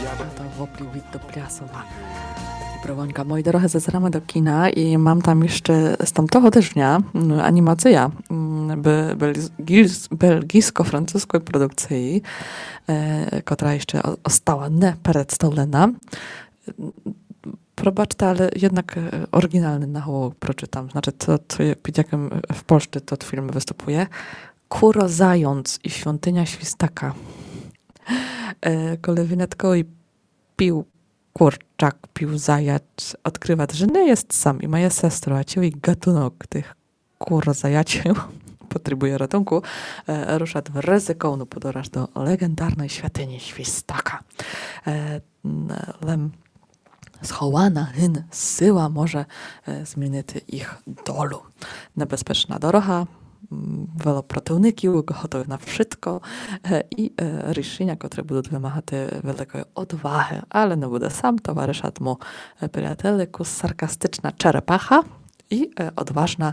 To воплі від Добрясова. Prowońka. Moi drodzy, zazramy do kina i mam tam jeszcze z tamtego też dnia animacja belgijsko-francuskiej produkcji, która jeszcze została nie przedstawiona. Probaczcie, ale jednak oryginalny na hołok przeczytam. Znaczy, to jakim w Polsce to film występuje. Kuro Zając i Świątynia Świstaka. Kolewinetko i pił kurczak, pił zajac, odkrywa, że nie jest sam i ma sestro, a ciąg gatunek tych kur zajacił potrzebuje ratunku, rusza w ryzykowną podróż do legendarnej świątyni Świstaka. Lem schowana hyn syła może zmienić ich dolu. Niebezpieczna droga, wieloprotivniki gotowi na wszystko i rішення, które будуть вимагати великої odwagi, ale nie буде sam, towarzyszyć mu przyjacielku sarkastyczna czerpacha i odważna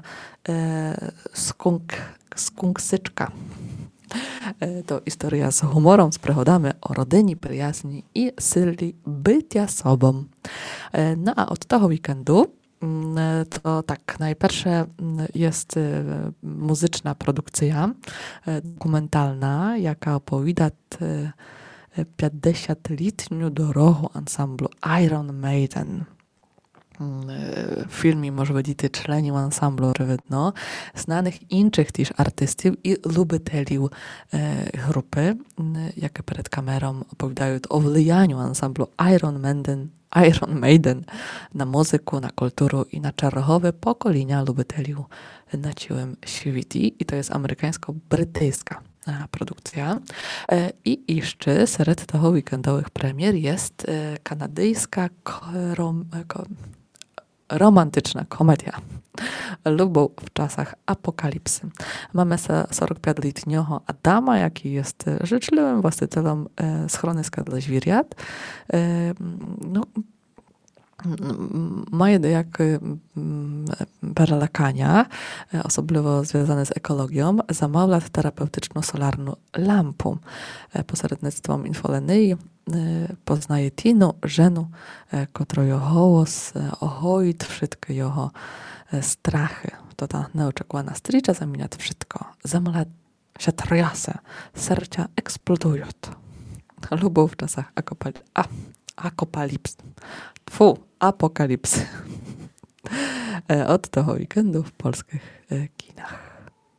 skunksyczka. To historia z humorem, z przychodami o rodyni, przyjaźni i syli bycia sobą. No a od tego weekendu to tak, najpierwsze jest muzyczna produkcja dokumentalna, jaka opowiada 50-letnią drogę ansamblu Iron Maiden. W filmie może być członków ansamblu rywidno, znanych innych też artystów i lubiteli grupy, jakie przed kamerą opowiadają o wpływie ansamblu Iron Maiden na muzykę, na kulturę i na czerwowe pokolenia lubiteli na całym świecie. I to jest amerykańsko-brytyjska produkcja. I jeszcze wśród tego weekendowych premier jest kanadyjska romantyczna komedia Lubo w czasach apokalipsy. Mamy 45-letniego Adama, jaki jest życzliwym właścicielem schroniska dla zwierząt. Ma jak perelakania, osobliwo związane z ekologią, zamawia terapeutyczną solarną lampę. Posrednictwem infolenii poznaje Tinu, żenu, którą głos ohoit wszystkie jego strachy. To ta nieoczekiwana stricza zamienia wszystko. Zemle się trjase, serca eksplodują. Lubo w czasach apokalipsy. Od tego weekendu w polskich kinach.